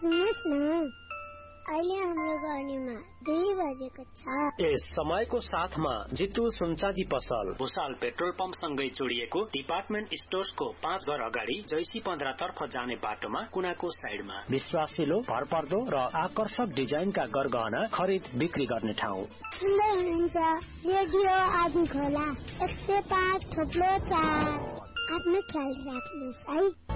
सुन्नुहोस् न, अहिले हाम्रो गर्नेमा 2 बजेको छ। यस समयको साथमा जितु सुनचाँदी पसल भुसाल पेट्रोल पम्प सँगै जोडिएको डिपार्टमेन्ट स्टोर्सको 5 घर अगाडि जैसी 15 तर्फ जाने बाटोमा कुनाको साइडमा विश्वासिलो, भरपर्दो र आकर्षक डिजाइनका गरगहना खरिद बिक्री गर्ने ठाउँ। सुन्दै हुनुहुन्छ रेडियो आदि खोला 105.4। आफ्नो ख्याल राख्नुहोस् है।